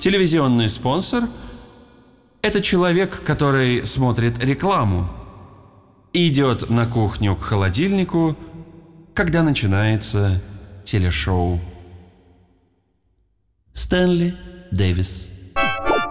Телевизионный спонсор – это человек, который смотрит рекламу и идет на кухню к холодильнику, когда начинается телешоу. Стэнли Дэвис.